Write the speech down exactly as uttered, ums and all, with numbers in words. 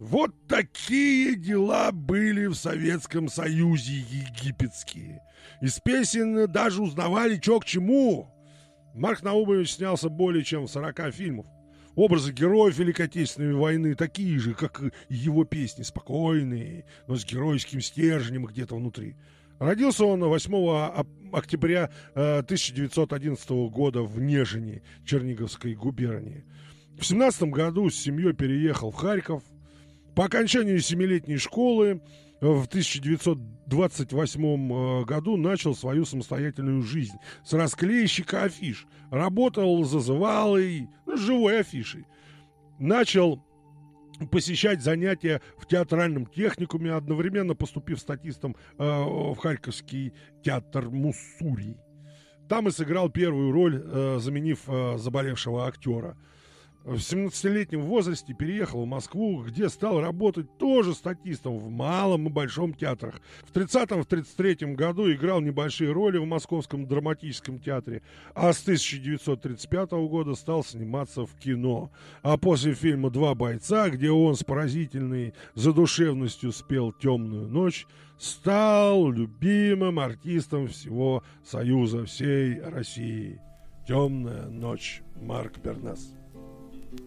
Вот такие дела были в Советском Союзе египетские. Из песен даже узнавали, чё к чему. Марк Наумович снялся более чем в сорока фильмов. Образы героев Великой Отечественной войны такие же, как и его песни, спокойные, но с геройским стержнем где-то внутри. Родился он восьмого октября тысяча девятьсот одиннадцатого года в Нежине, Черниговской губернии. В семнадцатом году с семьей переехал в Харьков. По окончанию семилетней школы в тысяча девятьсот двадцать восьмом году начал свою самостоятельную жизнь с расклейщика афиш. Работал зазывалой, ну, живой афишей. Начал посещать занятия в театральном техникуме, одновременно поступив статистом э, в Харьковский театр Муссурий. Там и сыграл первую роль, э, заменив э, заболевшего актера. В семнадцатилетнем возрасте переехал в Москву, где стал работать тоже статистом в малом и большом театрах. В тридцатом — тридцать третьем году играл небольшие роли в Московском драматическом театре, а с тысяча девятьсот тридцать пятого года стал сниматься в кино. А после фильма «Два бойца», где он с поразительной задушевностью спел «Темную ночь», стал любимым артистом всего Союза, всей России. «Темная ночь», Марк Бернес.